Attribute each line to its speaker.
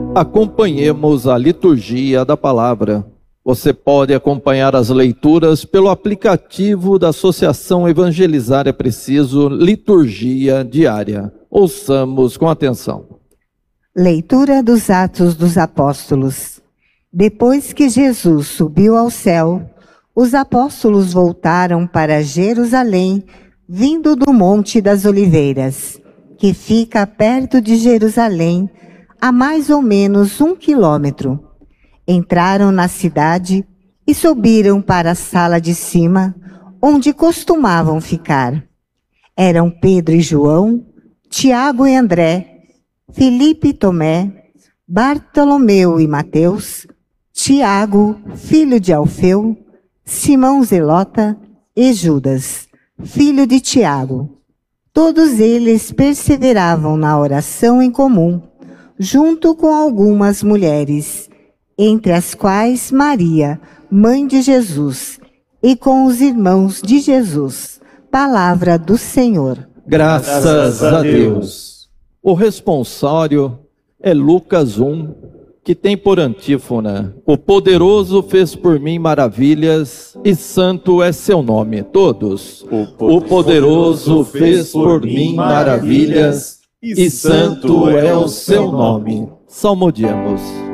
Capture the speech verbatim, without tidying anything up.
Speaker 1: Acompanhemos a liturgia da palavra. Você pode acompanhar as leituras pelo aplicativo da Associação Evangelizar é Preciso, Liturgia Diária. Ouçamos com atenção.
Speaker 2: Leitura dos Atos dos Apóstolos. Depois que Jesus subiu ao céu, os apóstolos voltaram para Jerusalém, vindo do Monte das Oliveiras, que fica perto de Jerusalém, a mais ou menos um quilômetro. Entraram na cidade e subiram para a sala de cima, onde costumavam ficar. Eram Pedro e João, Tiago e André, Filipe e Tomé, Bartolomeu e Mateus, Tiago, filho de Alfeu, Simão Zelota e Judas, filho de Tiago. Todos eles perseveravam na oração em comum, junto com algumas mulheres, entre as quais Maria, mãe de Jesus, e com os irmãos de Jesus. Palavra do Senhor.
Speaker 1: Graças a Deus. O responsório é Lucas um, que tem por antífona: o poderoso fez por mim maravilhas e santo é seu nome. Todos. O poderoso fez por mim maravilhas e santo é o seu nome. Salmodiemos.